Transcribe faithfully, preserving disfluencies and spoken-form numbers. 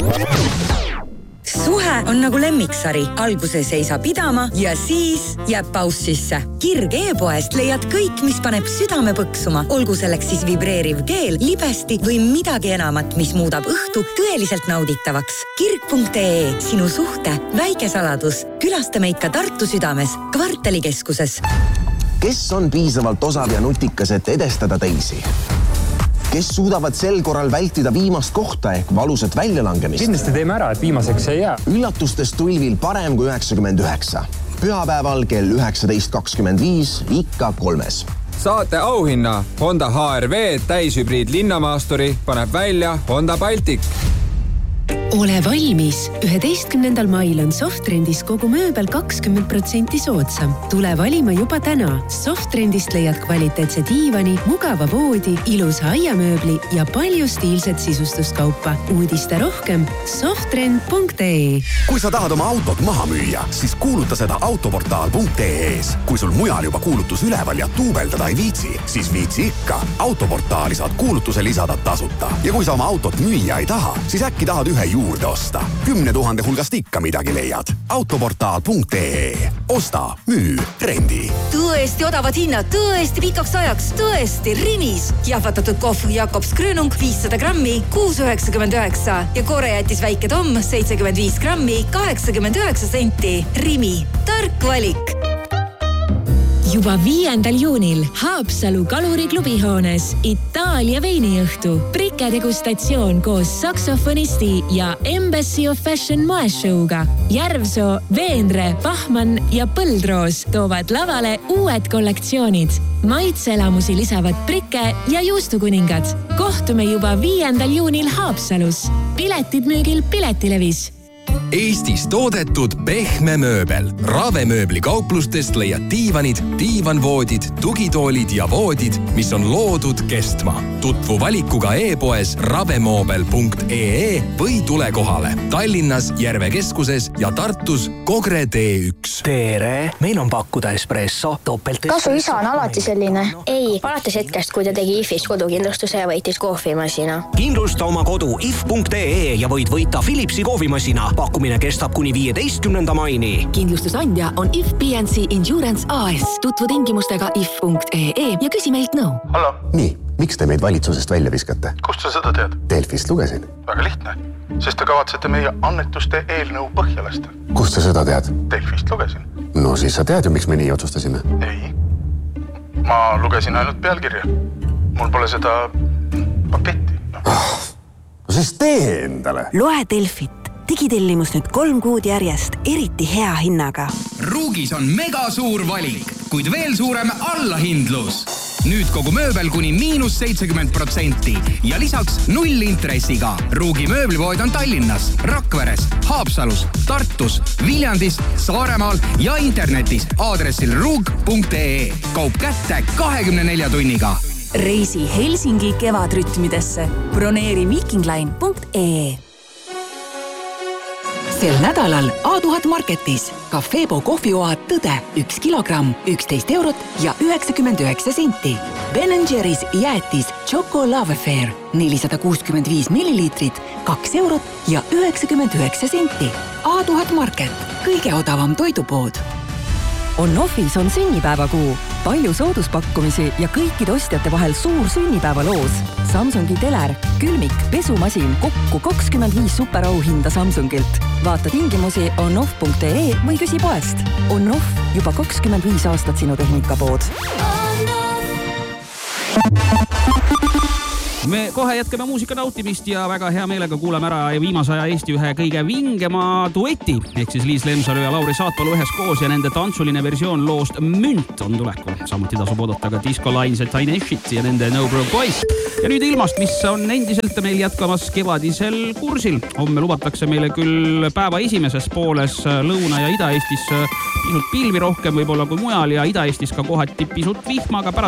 Suhe on nagu lemmiksari. Alguses ei saa pidama ja siis jääb paus sisse. Kirg e-poest leiad kõik, mis paneb südame põksuma. Olgu selleks siis vibreeriv keel, libesti või midagi enamat, mis muudab õhtu tõeliselt nauditavaks. kirg punkt ee, sinu suhte väike saladus. Külasta meid ka Tartu südames, kvartalikeskuses. Kes on piisavalt osav ja nutikas, et edestada teisi? Kes suudavad sel korral vältida viimast kohta ehk valusat väljalangemist? Kindlasti teeme ära, et viimaseks ei jää. Üllatustes tulvil parem kui üheksakümmend üheksa. Pühapäeval kell üheksateist kakskümmend viis ikka kolmes. Saate auhinna Honda H R V täishübriid linnamaasturi paneb välja Honda Baltic. Ole valmis! üheteistkümnendal mail on Softrendis kogu mööbel kakskümmend protsenti soodsam. Tule valima juba täna. Softrendist leiad kvaliteetse diivani, mugava voodi, ilusa aiamööbli ja palju stiilset sisustuskaupa. Uudiste rohkem softrend punkt ee. Kui sa tahad oma autot maha müüa, siis kuuluta seda autoportaal punkt ee-s. Kui sul mujal juba kuulutus üleval ja tuubeldada ei viitsi, siis viitsi ikka. Autoportaali saad kuulutuse lisada tasuta. Ja kui sa oma autot müüa ei taha, siis äkki tahad ühe juurde osta. Kümne tuhande hulgast ikka midagi leiad. autoportaal punkt ee. Osta, müü, rendi. Tõesti odavad hinnad, tõesti pikaks ajaks, tõesti Rimis. Jahvatatud kohv Jakobs Grönung viissada grammi, kuus üheksakümmend üheksa ja koorejätis väike tomm seitsekümmend viis grammi, kaheksakümmend üheksa senti. Rimi, tark valik. Juba viiendal juunil Haapsalu Kaluriklubi hoones Itaalia veiniõhtu, Brike degustatsioon koos saksofonisti ja Embassy of Fashion moeshowga. Järvsoo, Veenre, Pahman ja Põldroos toovad lavale uued kollektsioonid. Maitseelamusi lisavad Brike ja juustukuningad. Kohtume juba viiendal juunil Haapsalus. Piletid müügil Piletilevis. Eestis toodetud pehme mööbel. Ravemööbli kauplustest leiad diivanid, diivanvoodid, tugitoolid ja voodid, mis on loodud kestma. Tutvu valikuga e-poes ravemoobel punkt ee või tule kohale. Tallinnas, Järve keskuses ja Tartus Kogre tee üks. Tere, meil on pakkuda espresso, topelt... Kas su isa on alati selline? Ei, alates hetkest, kui ta tegi I F-ist kodukindlustuse ja võitis kohvimasina. Kindlusta oma kodu I F punkt ee ja võid võita Philipsi kohvimasina. Pakkumine kestab kuni viieteistkümnenda maini. Kindlustusandja on I F P N C Insurance A S. Tutvu tingimustega I F punkt ee ja küsi meilt nõu. Hallo. Nii, miks te meid valitsusest välja viskate? Kust sa seda tead? Delfist lugesin. Väga lihtne, sest te kavatsete meie annetuste eelnõu põhja lasta. Kust sa seda tead? Delfist lugesin. No siis sa tead ju, miks me nii otsustasime. Ei, ma lugesin ainult pealkirja. Mul pole seda paketti. No, oh, no siis tee endale. Loe Delfit. Digitellimus nüüd kolm kuud järjest, eriti hea hinnaga. Ruugis on mega suur valik, kuid veel suurem allahindlus. Nüüd kogu mööbel kuni miinus seitsekümmend protsenti ja lisaks null intressiga. Ruugi mööblivood on Tallinnas, Rakveres, Haapsalus, Tartus, Viljandis, Saaremaal ja internetis aadressil ruug punkt ee. Kaup kätte kahekümne nelja tunniga. Reisi Helsingi kevadrütmidesse. Broneeri vikingline punkt ee. Sel nädalal A tuhat Marketis Cafebo kohvioad Tõde üks kilogramm, üksteist eurot ja üheksakümmend üheksa senti. Ben and Jerry's jäätis Choco Love Affair nelisada kuuskümmend viis milliliitrit, kaks eurot ja üheksakümmend üheksa senti. A tuhat Market, kõige odavam toidupood. On-Offis on sünnipäevakuu. Palju sooduspakkumisi ja kõikide ostjate vahel suur sünnipäevaloos. Samsungi teler, külmik, pesumasin, kokku kakskümmend viis superauhinda Samsungilt. Vaata tingimusi on-off punkt ee või küsi poest. On-Off, juba kakskümmend viis aastat sinu tehnikapood. Me kohe jätkame muusika nautimist ja väga hea meelega kuulame ära viimase aja Eesti ühe kõige vingema dueti, ehk siis Liis Lemsalu ja Lauri Saatpalu ühes koos ja nende tantsuline versioon loost Münt on tulekul. Samuti tasub oodata ka Disco Lines ja Tiny Shit ja nende No Broke Boys. Ja nüüd ilmast, mis on endiselt meil jätkamas kevadisel kursil. Homme lubatakse meile küll päeva esimeses pooles Lõuna- ja Ida-Eestis pisut pilvi rohkem võib-olla kui mujal ja Ida-Eestis ka kohati pisut vihma, aga pärast